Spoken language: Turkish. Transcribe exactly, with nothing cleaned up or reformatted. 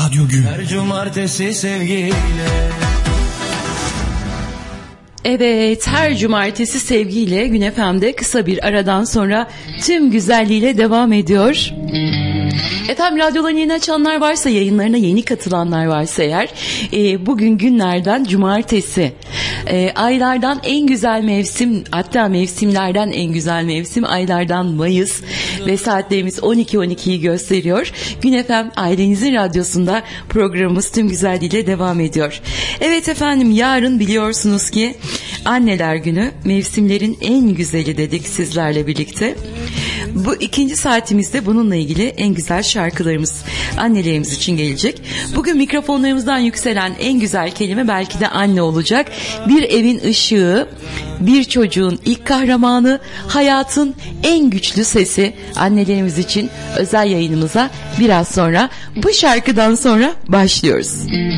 Radyo Gün. Her cumartesi sevgiyle. Evet, her cumartesi sevgiyle Gün F M'de kısa bir aradan sonra tüm güzelliğiyle devam ediyor. Efendim, radyolarını yeni açanlar varsa, yayınlarına yeni katılanlar varsa eğer, e, bugün günlerden cumartesi, e, aylardan en güzel mevsim, hatta mevsimlerden en güzel mevsim, aylardan Mayıs ve saatlerimiz on iki on ikiyi gösteriyor. Gün F M ailenizin radyosunda programımız tüm güzelliğiyle devam ediyor. Evet efendim, yarın biliyorsunuz ki Anneler Günü, mevsimlerin en güzeli dedik sizlerle birlikte. Bu ikinci saatimizde bununla ilgili en güzel şarkılarımız annelerimiz için gelecek. Bugün mikrofonlarımızdan yükselen en güzel kelime belki de anne olacak. Bir evin ışığı, bir çocuğun ilk kahramanı, hayatın en güçlü sesi annelerimiz için özel yayınımıza biraz sonra bu şarkıdan sonra başlıyoruz.